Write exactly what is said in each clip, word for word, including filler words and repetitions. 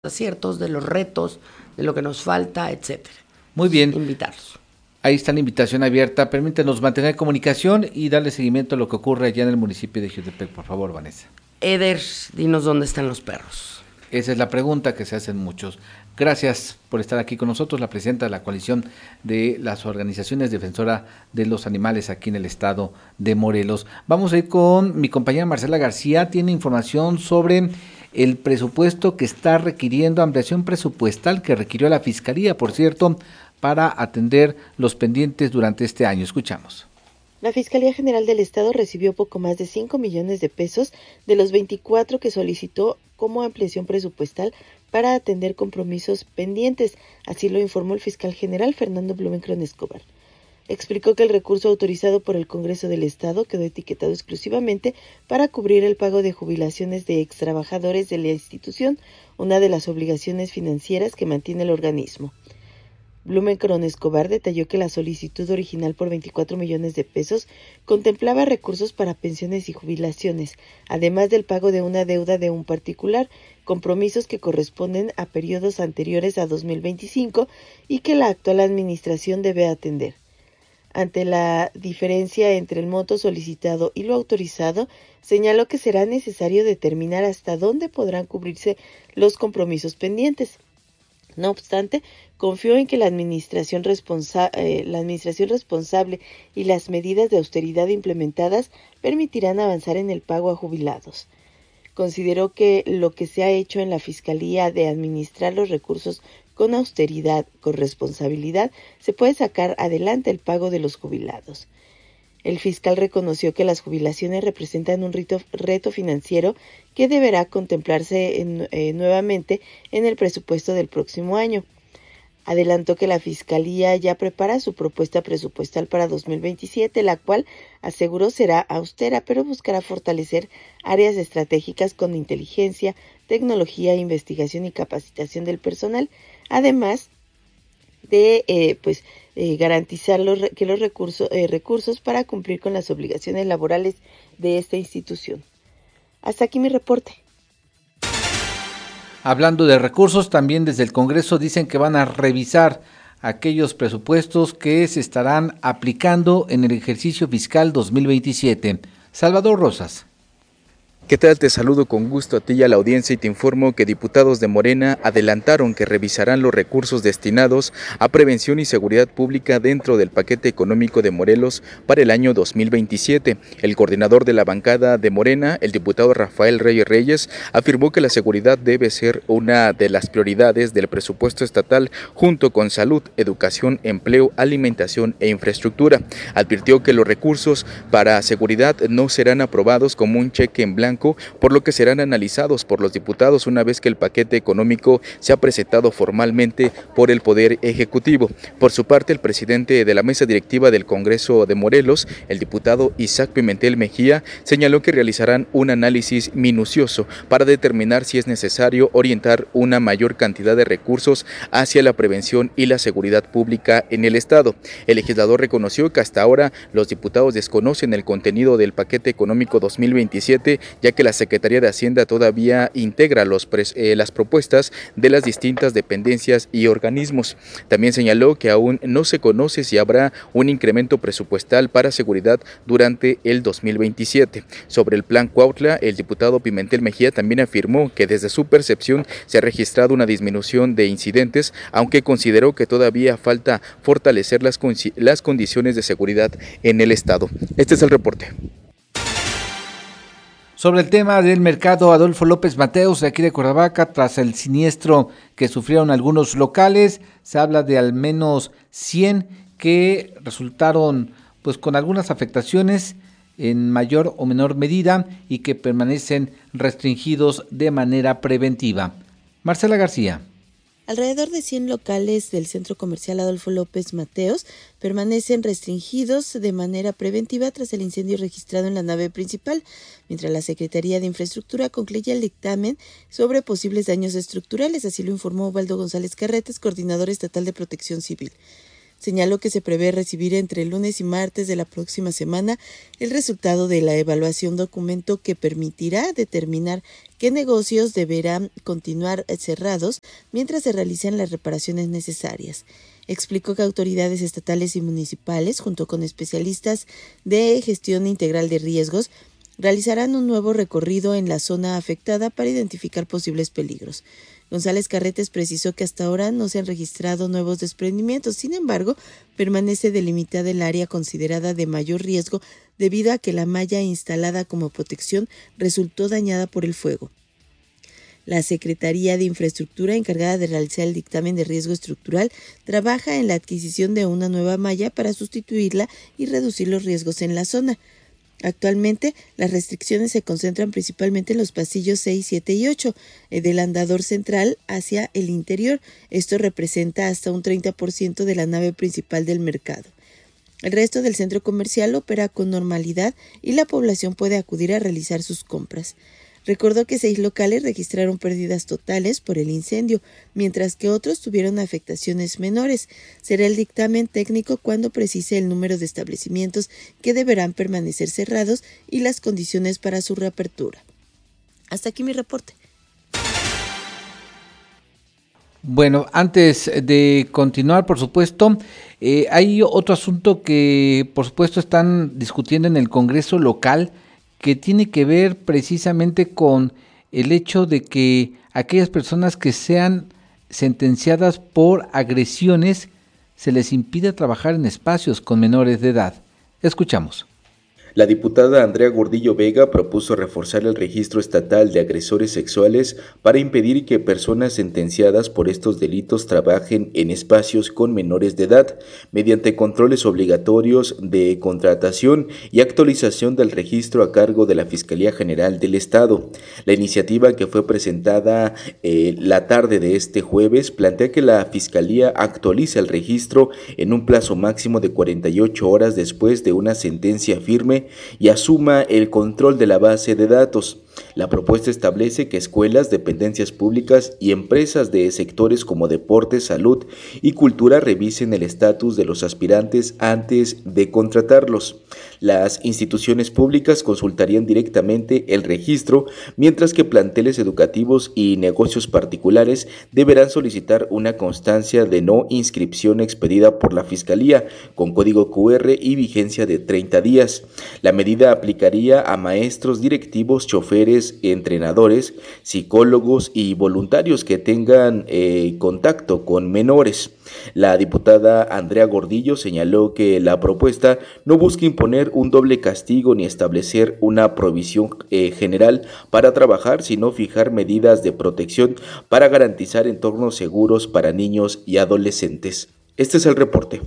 aciertos, de los retos, de lo que nos falta, etcétera. Muy bien. Invitarlos. Ahí está la invitación abierta. Permítanos mantener comunicación y darle seguimiento a lo que ocurre allá en el municipio de Jiutepec, por favor, Vanessa. Eder, dinos dónde están los perros. Esa es la pregunta que se hacen muchos. Gracias por estar aquí con nosotros, la presidenta de la coalición de las organizaciones defensoras de los animales aquí en el estado de Morelos. Vamos a ir con mi compañera Marcela García, tiene información sobre el presupuesto que está requiriendo, ampliación presupuestal que requirió la Fiscalía, por cierto, para atender los pendientes durante este año. Escuchamos. La Fiscalía General del Estado recibió poco más de cinco millones de pesos de los veinticuatro que solicitó como ampliación presupuestal para atender compromisos pendientes, así lo informó el fiscal general Fernando Blumenkron Escobar. Explicó que el recurso autorizado por el Congreso del Estado quedó etiquetado exclusivamente para cubrir el pago de jubilaciones de extrabajadores de la institución, una de las obligaciones financieras que mantiene el organismo. Blumenkron Escobar detalló que la solicitud original por veinticuatro millones de pesos contemplaba recursos para pensiones y jubilaciones, además del pago de una deuda de un particular, compromisos que corresponden a periodos anteriores a dos mil veinticinco y que la actual administración debe atender. Ante la diferencia entre el monto solicitado y lo autorizado, señaló que será necesario determinar hasta dónde podrán cubrirse los compromisos pendientes. No obstante, confió en que la administración, responsa- eh, la administración responsable y las medidas de austeridad implementadas permitirán avanzar en el pago a jubilados. Consideró que lo que se ha hecho en la Fiscalía de administrar los recursos con austeridad, con responsabilidad, se puede sacar adelante el pago de los jubilados. El fiscal reconoció que las jubilaciones representan un rito, reto financiero que deberá contemplarse en, eh, nuevamente en el presupuesto del próximo año. Adelantó que la Fiscalía ya prepara su propuesta presupuestal para dos mil veintisiete, la cual aseguró será austera, pero buscará fortalecer áreas estratégicas con inteligencia, tecnología, investigación y capacitación del personal, además de eh, pues eh, garantizar los, que los recursos, eh, recursos para cumplir con las obligaciones laborales de esta institución. Hasta aquí mi reporte. Hablando de recursos, también desde el Congreso dicen que van a revisar aquellos presupuestos que se estarán aplicando en el ejercicio fiscal dos mil veintisiete. Salvador Rosas. ¿Qué tal? Te saludo con gusto a ti y a la audiencia y te informo que diputados de Morena adelantaron que revisarán los recursos destinados a prevención y seguridad pública dentro del paquete económico de Morelos para el año dos mil veintisiete. El coordinador de la bancada de Morena, el diputado Rafael Reyes Reyes, afirmó que la seguridad debe ser una de las prioridades del presupuesto estatal junto con salud, educación, empleo, alimentación e infraestructura. Advirtió que los recursos para seguridad no serán aprobados como un cheque en blanco, por lo que serán analizados por los diputados una vez que el paquete económico sea presentado formalmente por el Poder Ejecutivo. Por su parte, el presidente de la mesa directiva del Congreso de Morelos, el diputado Isaac Pimentel Mejía, señaló que realizarán un análisis minucioso para determinar si es necesario orientar una mayor cantidad de recursos hacia la prevención y la seguridad pública en el Estado. El legislador reconoció que hasta ahora los diputados desconocen el contenido del paquete económico dos mil veintisiete, ya que la Secretaría de Hacienda todavía integra los pres, eh, las propuestas de las distintas dependencias y organismos. También señaló que aún no se conoce si habrá un incremento presupuestal para seguridad durante el dos mil veintisiete. Sobre el plan Cuautla, el diputado Pimentel Mejía también afirmó que desde su percepción se ha registrado una disminución de incidentes, aunque consideró que todavía falta fortalecer las, las condiciones de seguridad en el Estado. Este es el reporte. Sobre el tema del mercado Adolfo López Mateos de aquí de Cuernavaca, tras el siniestro que sufrieron algunos locales, se habla de al menos cien que resultaron pues con algunas afectaciones en mayor o menor medida y que permanecen restringidos de manera preventiva. Marcela García. Alrededor de cien locales del centro comercial Adolfo López Mateos permanecen restringidos de manera preventiva tras el incendio registrado en la nave principal, mientras la Secretaría de Infraestructura concluye el dictamen sobre posibles daños estructurales, así lo informó Osvaldo González Carretes, coordinador estatal de Protección Civil. Señaló que se prevé recibir entre lunes y martes de la próxima semana el resultado de la evaluación, documento que permitirá determinar qué negocios deberán continuar cerrados mientras se realicen las reparaciones necesarias. Explicó que autoridades estatales y municipales, junto con especialistas de gestión integral de riesgos, realizarán un nuevo recorrido en la zona afectada para identificar posibles peligros. González Carretes precisó que hasta ahora no se han registrado nuevos desprendimientos, sin embargo, permanece delimitada el área considerada de mayor riesgo debido a que la malla instalada como protección resultó dañada por el fuego. La Secretaría de Infraestructura, encargada de realizar el dictamen de riesgo estructural, trabaja en la adquisición de una nueva malla para sustituirla y reducir los riesgos en la zona. Actualmente, las restricciones se concentran principalmente en los pasillos seis, siete y ocho, eh, del andador central hacia el interior. Esto representa hasta un treinta por ciento de la nave principal del mercado. El resto del centro comercial opera con normalidad y la población puede acudir a realizar sus compras. Recordó que seis locales registraron pérdidas totales por el incendio, mientras que otros tuvieron afectaciones menores. Será el dictamen técnico cuando precise el número de establecimientos que deberán permanecer cerrados y las condiciones para su reapertura. Hasta aquí mi reporte. Bueno, antes de continuar, por supuesto, eh, hay otro asunto que, por supuesto, están discutiendo en el Congreso local, que tiene que ver precisamente con el hecho de que aquellas personas que sean sentenciadas por agresiones se les impida trabajar en espacios con menores de edad. Escuchamos. La diputada Andrea Gordillo Vega propuso reforzar el registro estatal de agresores sexuales para impedir que personas sentenciadas por estos delitos trabajen en espacios con menores de edad, mediante controles obligatorios de contratación y actualización del registro a cargo de la Fiscalía General del Estado. La iniciativa, que fue presentada eh, la tarde de este jueves, plantea que la Fiscalía actualice el registro en un plazo máximo de cuarenta y ocho horas después de una sentencia firme y asuma el control de la base de datos. La propuesta establece que escuelas, dependencias públicas y empresas de sectores como deporte, salud y cultura revisen el estatus de los aspirantes antes de contratarlos. Las instituciones públicas consultarían directamente el registro, mientras que planteles educativos y negocios particulares deberán solicitar una constancia de no inscripción expedida por la Fiscalía con código cu erre y vigencia de treinta días. La medida aplicaría a maestros, directivos, choferes, entrenadores, psicólogos y voluntarios que tengan eh, contacto con menores. La diputada Andrea Gordillo señaló que la propuesta no busca imponer un doble castigo ni establecer una provisión eh, general para trabajar, sino fijar medidas de protección para garantizar entornos seguros para niños y adolescentes. Este es el reporte.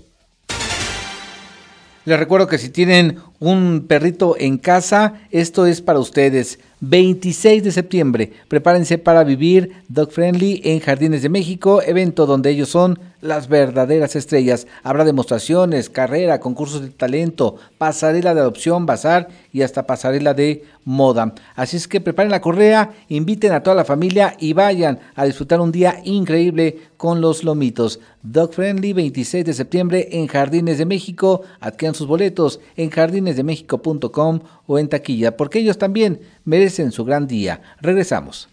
Les recuerdo que si tienen un perrito en casa, esto es para ustedes. veintiséis de septiembre, prepárense para vivir Dog Friendly en Jardines de México, evento donde ellos son las verdaderas estrellas. Habrá demostraciones, carrera, concursos de talento, pasarela de adopción, bazar y hasta pasarela de moda. Así es que preparen la correa, inviten a toda la familia y vayan a disfrutar un día increíble con los lomitos. Dog Friendly, veintiséis de septiembre en Jardines de México. Adquieran sus boletos en jardines de méxico punto com o en taquilla, porque ellos también merecen su gran día. Regresamos.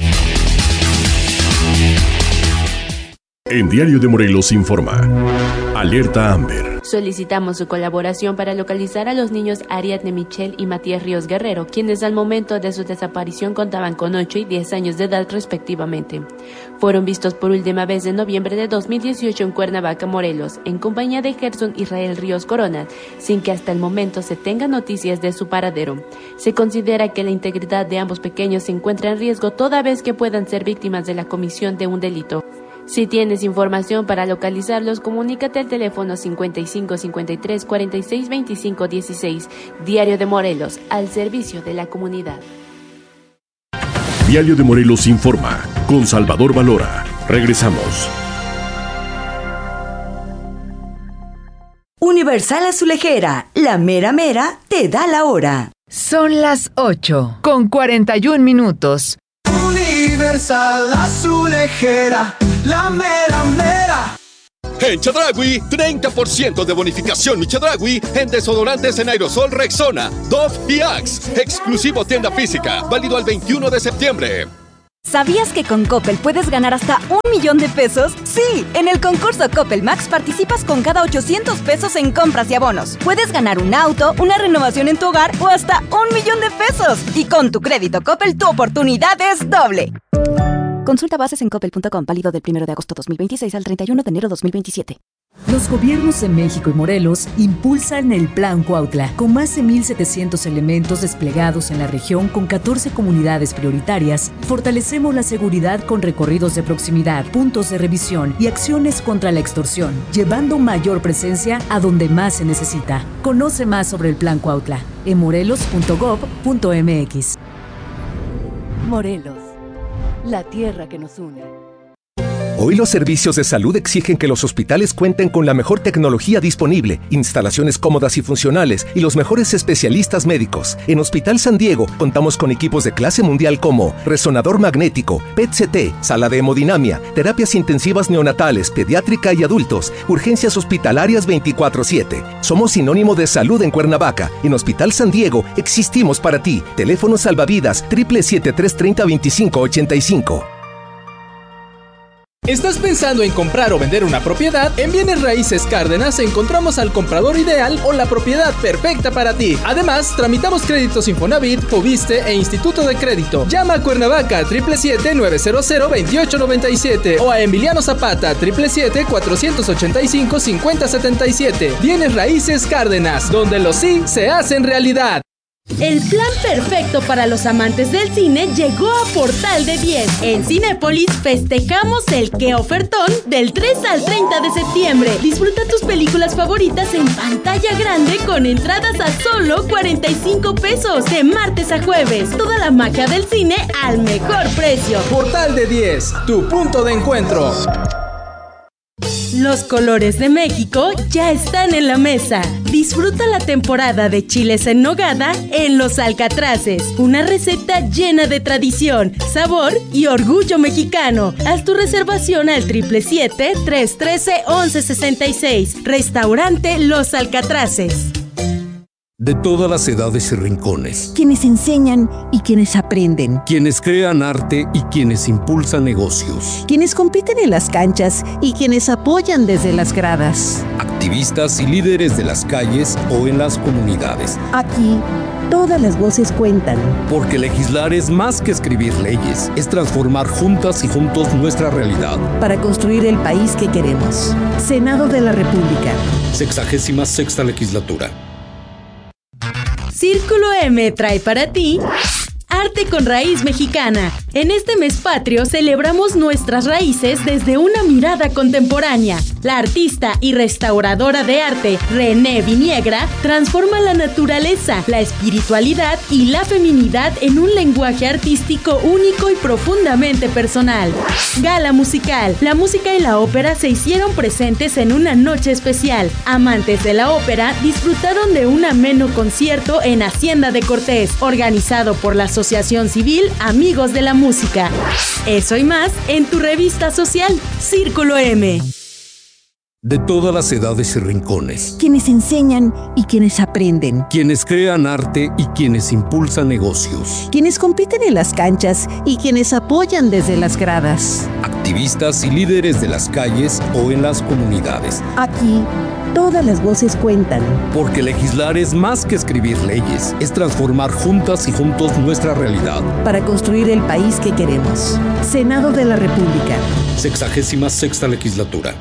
En Diario de Morelos informa. Alerta Amber. Solicitamos su colaboración para localizar a los niños Ariadne Michelle y Matías Ríos Guerrero, quienes al momento de su desaparición contaban con ocho y diez años de edad respectivamente. Fueron vistos por última vez en noviembre de dos mil dieciocho en Cuernavaca, Morelos, en compañía de Gerson Israel Ríos Corona, sin que hasta el momento se tenga noticias de su paradero. Se considera que la integridad de ambos pequeños se encuentra en riesgo toda vez que puedan ser víctimas de la comisión de un delito. Si tienes información para localizarlos, comunícate al teléfono cincuenta y cinco, cincuenta y tres, cuarenta y seis, veinticinco, dieciséis. Diario de Morelos, al servicio de la comunidad. Diario de Morelos informa, con Salvador Valora. Regresamos. Universal Azulejera, la mera mera te da la hora. Son las ocho, con cuarenta y un minutos. Universal Azulejera, la mera mera. En Chedraui, treinta por ciento de bonificación Mi Chedraui en desodorantes en aerosol Rexona, Dove y Axe. Exclusivo tienda física, válido al veintiuno de septiembre. ¿Sabías que con Coppel puedes ganar hasta un millón de pesos? Sí, en el concurso Coppel Max participas con cada ochocientos pesos en compras y abonos. Puedes ganar un auto, una renovación en tu hogar o hasta un millón de pesos. Y con tu crédito Coppel, tu oportunidad es doble. Consulta bases en coppel punto com, válido del primero de agosto dos mil veintiséis al treinta y uno de enero dos mil veintisiete. Los gobiernos de México y Morelos impulsan el Plan Cuautla, con más de mil setecientos elementos desplegados en la región con catorce comunidades prioritarias. Fortalecemos la seguridad con recorridos de proximidad, puntos de revisión y acciones contra la extorsión, llevando mayor presencia a donde más se necesita. Conoce más sobre el Plan Cuautla en morelos punto gob punto mx. Morelos, la tierra que nos une. Hoy los servicios de salud exigen que los hospitales cuenten con la mejor tecnología disponible, instalaciones cómodas y funcionales y los mejores especialistas médicos. En Hospital San Diego contamos con equipos de clase mundial como resonador magnético, P E T C T, sala de hemodinamia, terapias intensivas neonatales, pediátrica y adultos, urgencias hospitalarias veinticuatro siete. Somos sinónimo de salud en Cuernavaca. En Hospital San Diego existimos para ti. Teléfono salvavidas siete siete tres, treinta, veinticinco, ochenta y cinco. ¿Estás pensando en comprar o vender una propiedad? En Bienes Raíces Cárdenas encontramos al comprador ideal o la propiedad perfecta para ti. Además, tramitamos créditos Infonavit, Fobiste e Instituto de Crédito. Llama a Cuernavaca siete siete siete, nueve cero cero, dos ocho nueve siete o a Emiliano Zapata siete siete siete, cuatro ocho cinco, cinco cero siete siete. Bienes Raíces Cárdenas, donde los sí se hacen realidad. El plan perfecto para los amantes del cine llegó a Portal de diez. En Cinépolis festejamos el Qué Ofertón del tres al treinta de septiembre. Disfruta tus películas favoritas en pantalla grande con entradas a solo cuarenta y cinco pesos de martes a jueves. Toda la magia del cine al mejor precio. Portal de diez, tu punto de encuentro. Los colores de México ya están en la mesa. Disfruta la temporada de chiles en nogada en Los Alcatraces. Una receta llena de tradición, sabor y orgullo mexicano. Haz tu reservación al siete siete siete, tres uno tres, once sesenta y seis. Restaurante Los Alcatraces. De todas las edades y rincones. Quienes enseñan y quienes aprenden. Quienes crean arte y quienes impulsan negocios. Quienes compiten en las canchas y quienes apoyan desde las gradas. Activistas y líderes de las calles o en las comunidades. Aquí, todas las voces cuentan. Porque legislar es más que escribir leyes, es transformar juntas y juntos nuestra realidad. Para construir el país que queremos. Senado de la República. Sexagésima sexta legislatura. Círculo M trae para ti Arte con Raíz Mexicana. En este mes patrio celebramos nuestras raíces desde una mirada contemporánea. La artista y restauradora de arte René Viniegra transforma la naturaleza, la espiritualidad y la feminidad en un lenguaje artístico único y profundamente personal. Gala musical. La música y la ópera se hicieron presentes en una noche especial. Amantes de la ópera disfrutaron de un ameno concierto en Hacienda de Cortés, organizado por la Asociación Civil Amigos de la Música. Eso y más en tu revista social, Círculo M. De todas las edades y rincones. Quienes enseñan y quienes aprenden. Quienes crean arte y quienes impulsan negocios. Quienes compiten en las canchas y quienes apoyan desde las gradas. Activistas y líderes de las calles o en las comunidades. Aquí, todas las voces cuentan. Porque legislar es más que escribir leyes, es transformar juntas y juntos nuestra realidad. Para construir el país que queremos. Senado de la República. Sexagésima sexta legislatura.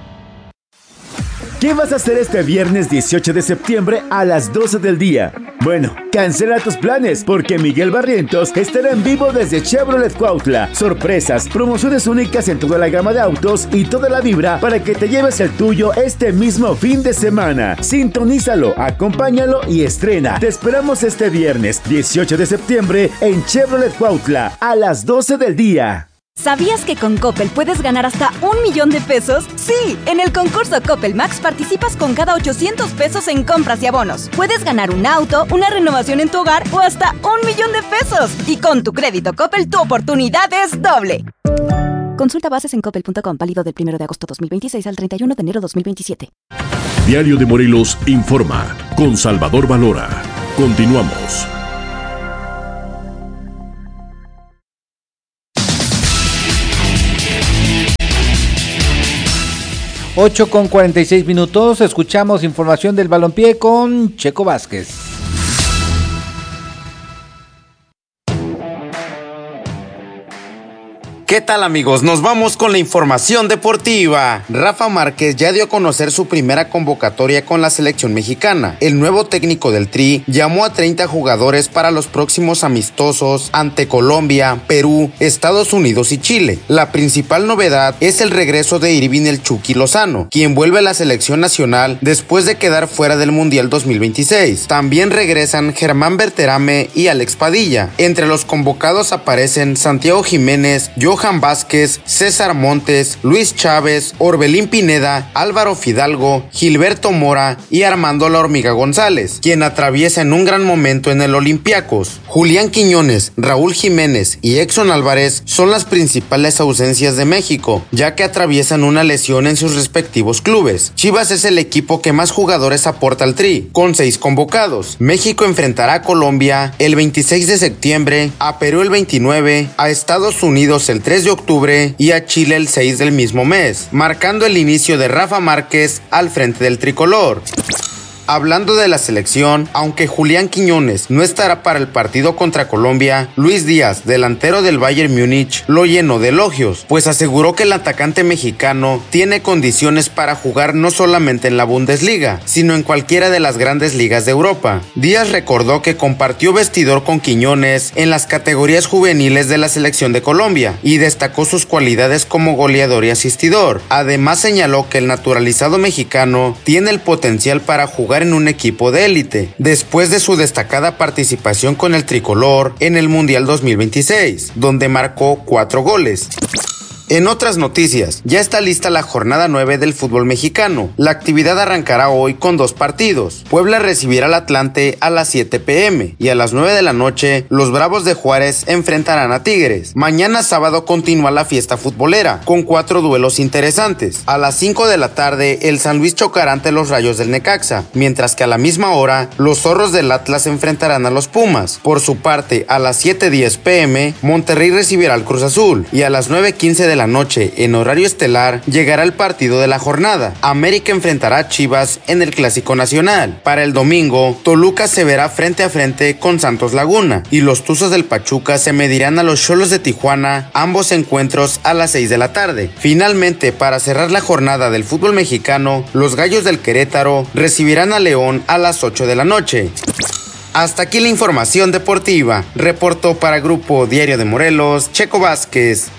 ¿Qué vas a hacer este viernes dieciocho de septiembre a las doce del día? Bueno, cancela tus planes porque Miguel Barrientos estará en vivo desde Chevrolet Cuautla. Sorpresas, promociones únicas en toda la gama de autos y toda la vibra para que te lleves el tuyo este mismo fin de semana. Sintonízalo, acompáñalo y estrena. Te esperamos este viernes dieciocho de septiembre en Chevrolet Cuautla a las doce del día. ¿Sabías que con Coppel puedes ganar hasta un millón de pesos? Sí, en el concurso Coppel Max participas con cada ochocientos pesos en compras y abonos. Puedes ganar un auto, una renovación en tu hogar o hasta un millón de pesos. Y con tu crédito Coppel tu oportunidad es doble. Consulta bases en coppel punto com, válido del primero de agosto dos mil veintiséis al treinta y uno de enero dos mil veintisiete. Diario de Morelos informa con Salvador Valora. Continuamos. ocho con cuarenta y seis minutos, escuchamos información del balompié con Checo Vázquez. ¿Qué tal, amigos? Nos vamos con la información deportiva. Rafa Márquez ya dio a conocer su primera convocatoria con la selección mexicana. El nuevo técnico del Tri llamó a treinta jugadores para los próximos amistosos ante Colombia, Perú, Estados Unidos y Chile. La principal novedad es el regreso de Irving el Chucky Lozano, quien vuelve a la selección nacional después de quedar fuera del Mundial dos mil veintiséis. También regresan Germán Berterame y Alex Padilla. Entre los convocados aparecen Santiago Jiménez, Johan Vázquez, César Montes, Luis Chávez, Orbelín Pineda, Álvaro Fidalgo, Gilberto Mora y Armando La Hormiga González, quien atraviesa en un gran momento en el Olympiacos. Julián Quiñones, Raúl Jiménez y Exxon Álvarez son las principales ausencias de México, ya que atraviesan una lesión en sus respectivos clubes. Chivas es el equipo que más jugadores aporta al Tri, con seis convocados. México enfrentará a Colombia el veintiséis de septiembre, a Perú el veintinueve, a Estados Unidos el tres de octubre y a Chile el seis del mismo mes, marcando el inicio de Rafa Márquez al frente del tricolor. Hablando de la selección, aunque Julián Quiñones no estará para el partido contra Colombia, Luis Díaz, delantero del Bayern Múnich, lo llenó de elogios, pues aseguró que el atacante mexicano tiene condiciones para jugar no solamente en la Bundesliga, sino en cualquiera de las grandes ligas de Europa. Díaz recordó que compartió vestidor con Quiñones en las categorías juveniles de la selección de Colombia y destacó sus cualidades como goleador y asistidor. Además señaló que el naturalizado mexicano tiene el potencial para jugar en un equipo de élite, después de su destacada participación con el tricolor en el Mundial dos mil veintiséis, donde marcó cuatro goles. En otras noticias, ya está lista la jornada nueve del fútbol mexicano. La actividad arrancará hoy con dos partidos. Puebla recibirá al Atlante a las siete pe eme y a las nueve de la noche los Bravos de Juárez enfrentarán a Tigres. Mañana sábado continúa la fiesta futbolera con cuatro duelos interesantes. A las cinco de la tarde el San Luis chocará ante los Rayos del Necaxa, mientras que a la misma hora los Zorros del Atlas enfrentarán a los Pumas. Por su parte, a las siete diez pe eme Monterrey recibirá al Cruz Azul y a las nueve quince de la noche, en horario estelar, llegará el partido de la jornada. América enfrentará a Chivas en el Clásico Nacional. Para el domingo, Toluca se verá frente a frente con Santos Laguna y los Tuzos del Pachuca se medirán a los Xolos de Tijuana, ambos encuentros a las seis de la tarde. Finalmente, para cerrar la jornada del fútbol mexicano, los Gallos del Querétaro recibirán a León a las ocho de la noche. Hasta aquí la información deportiva. Reportó para Grupo Diario de Morelos, Checo Vázquez.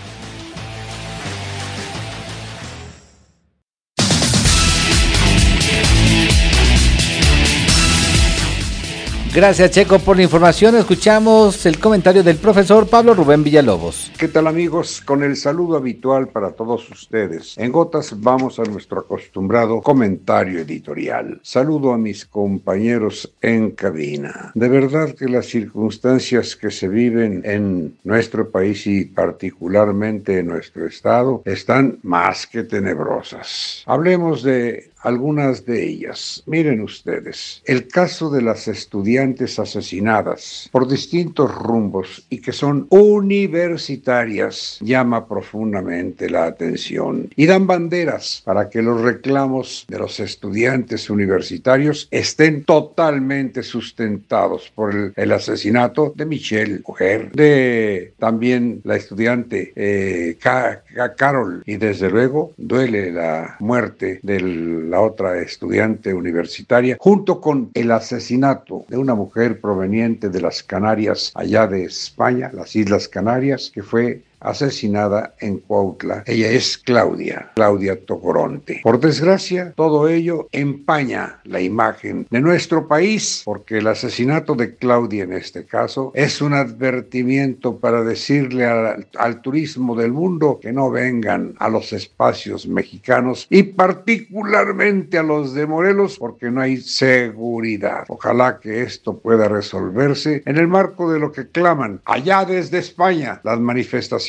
Gracias, Checo, por la información. Escuchamos el comentario del profesor Pablo Rubén Villalobos. ¿Qué tal, amigos? Con el saludo habitual para todos ustedes. En gotas vamos a nuestro acostumbrado comentario editorial. Saludo a mis compañeros en cabina. De verdad que las circunstancias que se viven en nuestro país y particularmente en nuestro estado están más que tenebrosas. Hablemos de algunas de ellas. Miren ustedes, el caso de las estudiantes asesinadas por distintos rumbos y que son universitarias llama profundamente la atención y dan banderas para que los reclamos de los estudiantes universitarios estén totalmente sustentados por el, el asesinato de Michelle, mujer, de también la estudiante eh, Ka, Ka, Carol, y desde luego duele la muerte del la otra estudiante universitaria, junto con el asesinato de una mujer proveniente de las Canarias, allá de España, las Islas Canarias, que fue asesinada en Cuautla. Ella es Claudia, Claudia Tocoronte. Por desgracia, todo ello empaña la imagen de nuestro país, porque el asesinato de Claudia en este caso es un advertimiento para decirle al, al turismo del mundo que no vengan a los espacios mexicanos y particularmente a los de Morelos, porque no hay seguridad. Ojalá que esto pueda resolverse en el marco de lo que claman allá desde España las manifestaciones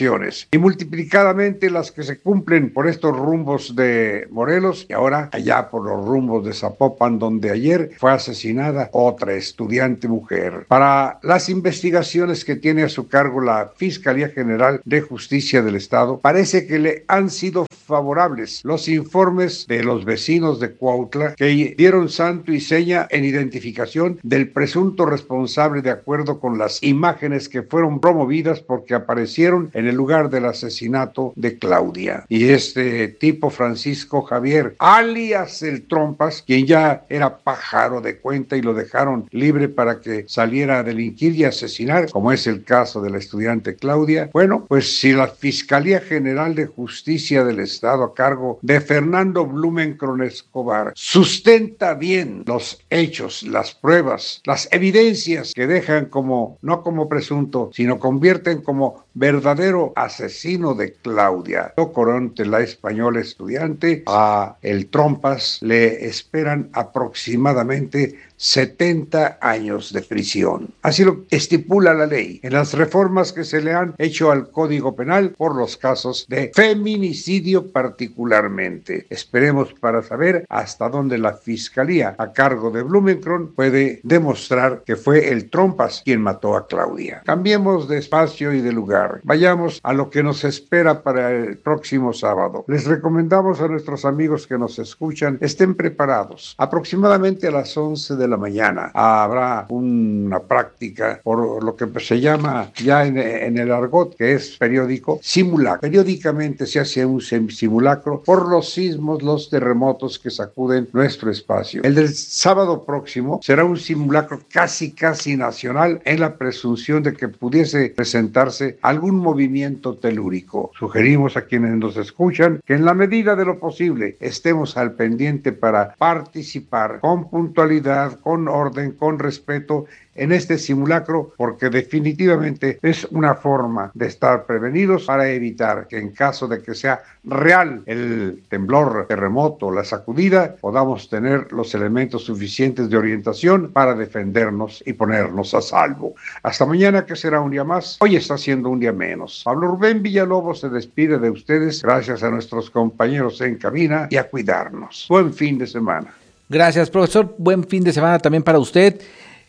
detenciones y multiplicadamente las que se cumplen por estos rumbos de Morelos y ahora allá por los rumbos de Zapopan, donde ayer fue asesinada otra estudiante mujer. Para las investigaciones que tiene a su cargo la Fiscalía General de Justicia del Estado, parece que le han sido favorables los informes de los vecinos de Cuautla que dieron santo y seña en identificación del presunto responsable de acuerdo con las imágenes que fueron promovidas porque aparecieron en el lugar del asesinato de Claudia. Y este tipo, Francisco Javier, alias el Trompas, quien ya era pájaro de cuenta y lo dejaron libre para que saliera a delinquir y asesinar, como es el caso de la estudiante Claudia. Bueno, pues si la Fiscalía General de Justicia del Estado a cargo de Fernando Blumenkron Escobar sustenta bien los hechos, las pruebas, las evidencias que dejan como, no como presunto, sino convierten como verdadero asesino de Claudia Coronte, la española estudiante, a el Trompas le esperan aproximadamente setenta años de prisión. Así lo estipula la ley en las reformas que se le han hecho al Código Penal por los casos de feminicidio particularmente. Esperemos para saber hasta dónde la Fiscalía a cargo de Blumenkron puede demostrar que fue el Trompas quien mató a Claudia. Cambiemos de espacio y de lugar. Vayamos a lo que nos espera para el próximo sábado. Les recomendamos a nuestros amigos que nos escuchan estén preparados. Aproximadamente a las once de la mañana habrá una práctica por lo que se llama ya en, en el argot, que es periódico, simulacro. Periódicamente se hace un simulacro por los sismos, los terremotos que sacuden nuestro espacio. El del sábado próximo será un simulacro casi casi nacional en la presunción de que pudiese presentarse algún movimiento telúrico. Sugerimos a quienes nos escuchan que en la medida de lo posible estemos al pendiente para participar con puntualidad, con orden, con respeto en este simulacro, porque definitivamente es una forma de estar prevenidos para evitar que en caso de que sea real el temblor, terremoto, la sacudida, podamos tener los elementos suficientes de orientación para defendernos y ponernos a salvo. Hasta mañana, que será un día más. Hoy está siendo un día menos. Pablo Rubén Villalobos se despide de ustedes, gracias a nuestros compañeros en cabina, y a cuidarnos. Buen fin de semana. Gracias, profesor. Buen fin de semana también para usted.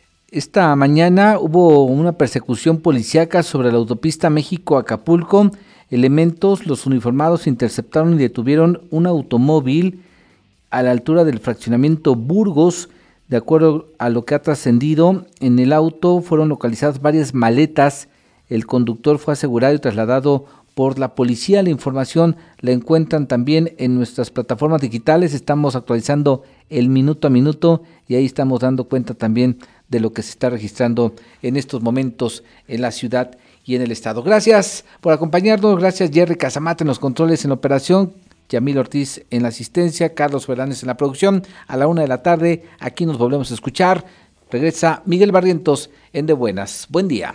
Esta mañana hubo una persecución policíaca sobre la autopista México-Acapulco. Elementos, los uniformados, interceptaron y detuvieron un automóvil a la altura del fraccionamiento Burgos. De acuerdo a lo que ha trascendido, en el auto fueron localizadas varias maletas. El conductor fue asegurado y trasladado por la policía. La información la encuentran también en nuestras plataformas digitales. Estamos actualizando el minuto a minuto y ahí estamos dando cuenta también de lo que se está registrando en estos momentos en la ciudad y en el estado. Gracias por acompañarnos. Gracias, Jerry Casamate en los controles, en la operación, Yamil Ortiz en la asistencia, Carlos Fernández en la producción. A la una de la tarde aquí nos volvemos a escuchar. Regresa Miguel Barrientos en De Buenas. Buen día.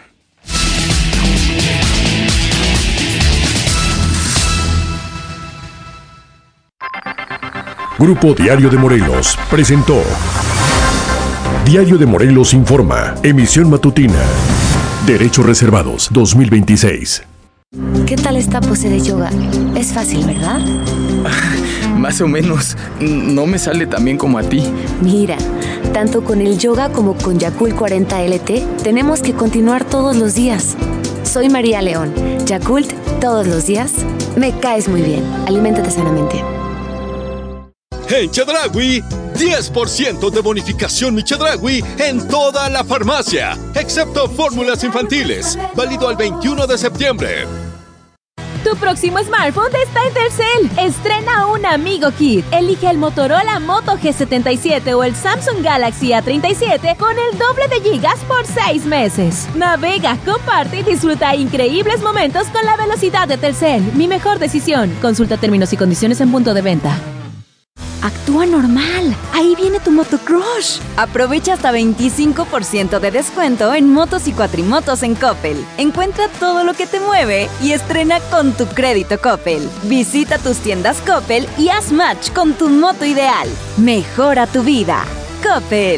Grupo Diario de Morelos presentó Diario de Morelos Informa, emisión matutina. Derechos reservados dos mil veintiséis. ¿Qué tal esta pose de yoga? Es fácil, ¿verdad? Más o menos. No me sale tan bien como a ti. Mira, tanto con el yoga como con Yakult cuarenta L T, tenemos que continuar todos los días. Soy María León. Yakult, todos los días. Me caes muy bien. Aliméntate sanamente. En Chedraui, diez por ciento de bonificación Chedraui en toda la farmacia, excepto fórmulas infantiles, válido al veintiuno de septiembre. Tu próximo smartphone está en Telcel. Estrena un Amigo Kit. Elige el Motorola Moto G setenta y siete o el Samsung Galaxy A treinta y siete con el doble de gigas por seis meses. Navega, comparte y disfruta increíbles momentos con la velocidad de Telcel. Mi mejor decisión. Consulta términos y condiciones en punto de venta. Actúa normal. Ahí viene tu Moto Crush. Aprovecha hasta veinticinco por ciento de descuento en motos y cuatrimotos en Coppel. Encuentra todo lo que te mueve y estrena con tu crédito Coppel. Visita tus tiendas Coppel y haz match con tu moto ideal. Mejora tu vida. Coppel.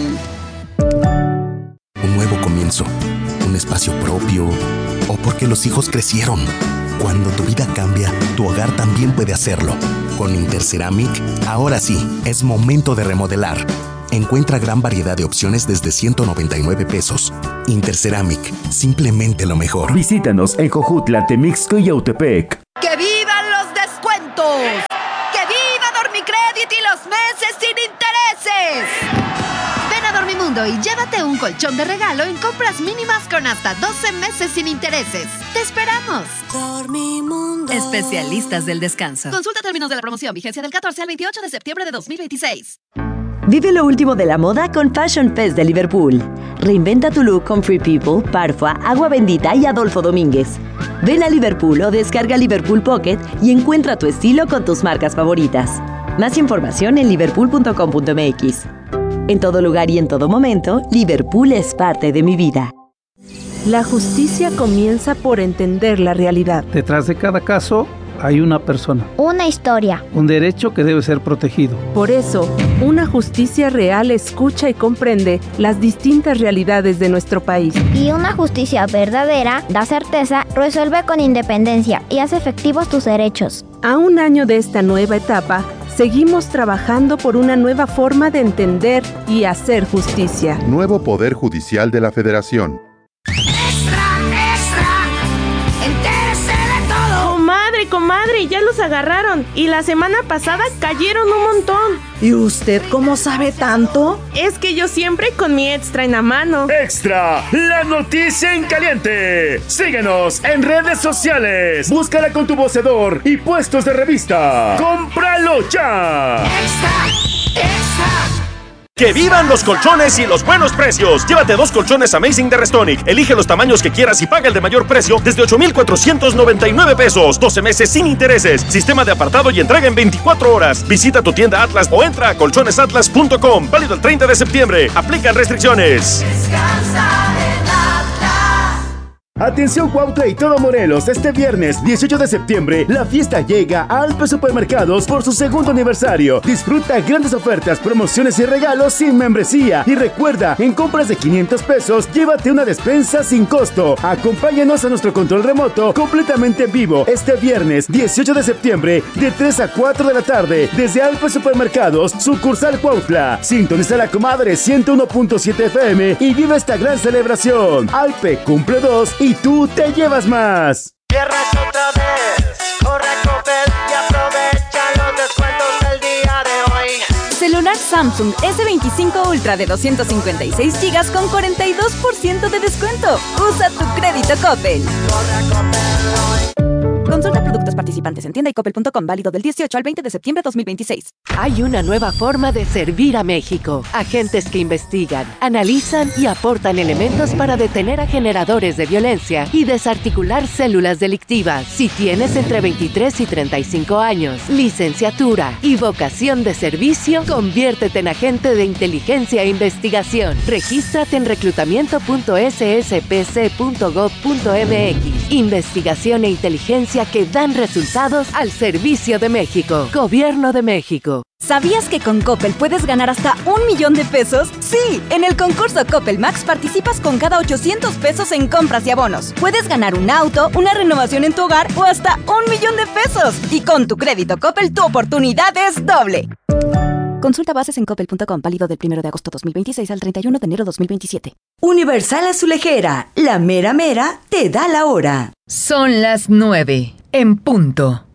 Un nuevo comienzo. Un espacio propio. O porque los hijos crecieron. Cuando tu vida cambia, tu hogar también puede hacerlo. Con Interceramic, ahora sí, es momento de remodelar. Encuentra gran variedad de opciones desde ciento noventa y nueve pesos. Interceramic, simplemente lo mejor. Visítanos en Jojutla, Temixco y Yautepec. ¡Que vivan los descuentos! ¡Que viva Dormicredit y los meses sin intereses! Ven a Dormimundo y llévate un colchón de regalo en compras mínimas con hasta doce meses sin intereses. ¡Te esperamos! Dormimundo. Especialistas del descanso. Consulta términos de la promoción. Vigencia del catorce al veintiocho de septiembre de dos mil veintiséis. Vive lo último de la moda con Fashion Fest de Liverpool. Reinventa tu look con Free People, Parfua, Agua Bendita y Adolfo Domínguez. Ven a Liverpool o descarga Liverpool Pocket y encuentra tu estilo con tus marcas favoritas. Más información en liverpool punto com punto m x. En todo lugar y en todo momento, Liverpool es parte de mi vida. La justicia comienza por entender la realidad. Detrás de cada caso hay una persona. Una historia. Un derecho que debe ser protegido. Por eso, una justicia real escucha y comprende las distintas realidades de nuestro país. Y una justicia verdadera da certeza, resuelve con independencia y hace efectivos tus derechos. A un año de esta nueva etapa, seguimos trabajando por una nueva forma de entender y hacer justicia. Nuevo Poder Judicial de la Federación. Comadre, ya los agarraron y la semana pasada cayeron un montón. ¿Y usted cómo sabe tanto? Es que yo siempre con mi Extra en la mano. ¡Extra! ¡La noticia en caliente! Síguenos en redes sociales. Búscala con tu vocedor y puestos de revista. ¡Cómpralo ya! ¡Extra! ¡Extra! ¡Que vivan los colchones y los buenos precios! Llévate dos colchones Amazing de Restonic. Elige los tamaños que quieras y paga el de mayor precio desde ocho mil cuatrocientos noventa y nueve pesos. doce meses sin intereses. Sistema de apartado y entrega en veinticuatro horas. Visita tu tienda Atlas o entra a colchones atlas punto com. Válido el treinta de septiembre. Aplican restricciones. Descansa en Atlas. Atención Cuautla y todo Morelos, este viernes dieciocho de septiembre la fiesta llega a Alpe Supermercados por su segundo aniversario. Disfruta grandes ofertas, promociones y regalos sin membresía. Y recuerda, en compras de quinientos pesos, llévate una despensa sin costo. Acompáñanos a nuestro control remoto completamente en vivo este viernes dieciocho de septiembre de tres a cuatro de la tarde desde Alpe Supermercados, sucursal Cuautla. Sintoniza la comadre ciento uno punto siete F M y vive esta gran celebración. Alpe cumple dos y tú te llevas más. Viernes otra vez, corre a Coppel y aprovecha los descuentos del día de hoy. Celular Samsung ese veinticinco Ultra de doscientos cincuenta y seis gigas con cuarenta y dos por ciento de descuento. Usa tu crédito Coppel. Corre a Coppel hoy. Consulta productos participantes en tienda y coppel punto com, válido del dieciocho al veinte de septiembre de dos mil veintiséis. Hay una nueva forma de servir a México. Agentes que investigan, analizan y aportan elementos para detener a generadores de violencia y desarticular células delictivas. Si tienes entre veintitrés y treinta y cinco años, licenciatura y vocación de servicio, conviértete en agente de inteligencia e investigación. Regístrate en reclutamiento punto s s p c punto gov punto m x. Investigación e inteligencia que dan resultados al servicio de México. Gobierno de México. ¿Sabías que con Coppel puedes ganar hasta un millón de pesos? Sí, en el concurso Coppel Max participas con cada ochocientos pesos en compras y abonos. Puedes ganar un auto, una renovación en tu hogar o hasta un millón de pesos. Y con tu crédito Coppel tu oportunidad es doble. Consulta bases en coppel punto com, válido del primero de agosto de dos mil veintiséis al treinta y uno de enero de dos mil veintisiete. Universal Azulejera, la mera mera te da la hora. Son las nueve, en punto.